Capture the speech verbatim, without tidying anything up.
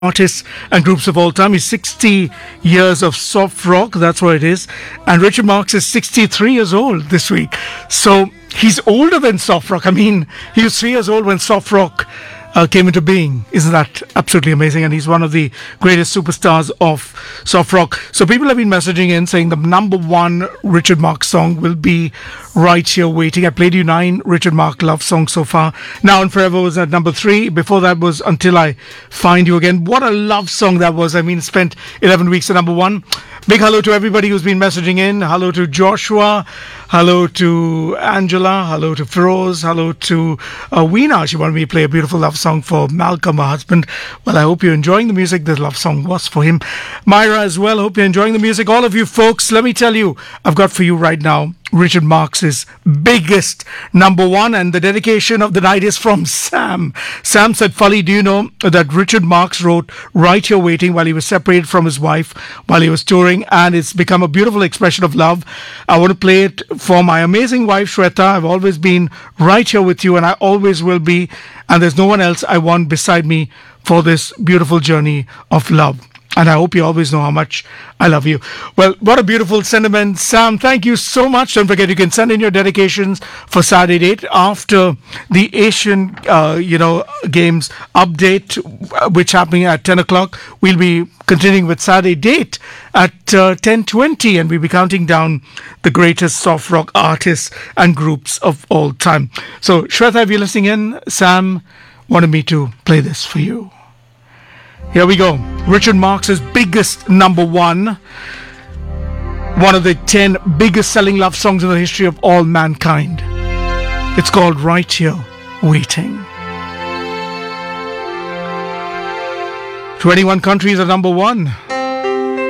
artists and groups of all time. He's sixty years of soft rock, that's what it is. And Richard Marx is sixty-three years old this week. So he's older than soft rock. I mean, he was three years old when soft rock uh, came into being. Isn't that absolutely amazing? And he's one of the greatest superstars of soft rock. So people have been messaging in saying the number one Richard Marx song will be Right Here Waiting. I played you nine Richard Marx love songs so far. Now and Forever was at number three. Before that was Until I Find You Again. What a love song that was. I mean, it spent eleven weeks at number one. Big hello to everybody who's been messaging in. Hello to Joshua. Hello to Angela. Hello to Feroz. Hello to uh, Weena. She wanted me to play a beautiful love song for Malcolm, her husband. Well, I hope you're enjoying the music. This love song was for him. Myra as well. Hope you're enjoying the music. All of you folks, let me tell you, I've got for you right now Richard Marx's biggest number one, and the dedication of the night is from Sam. Sam said, Fali, do you know that Richard Marx wrote Right Here Waiting while he was separated from his wife while he was touring, and it's become a beautiful expression of love. I want to play it for my amazing wife Shweta. I've always been right here with you, and I always will be, and there's no one else I want beside me for this beautiful journey of love. And I hope you always know how much I love you. Well, what a beautiful sentiment. Sam, thank you so much. Don't forget, you can send in your dedications for Saturday date after the Asian, uh, you know, Games update, which happening at ten o'clock. We'll be continuing with Saturday date at uh, ten twenty, and we'll be counting down the greatest soft rock artists and groups of all time. So, Shweta, if you're listening in, Sam wanted me to play this for you. Here we go. Richard Marx's biggest number one. One of the ten biggest selling love songs in the history of all mankind. It's called Right Here Waiting. twenty-one countries are number one.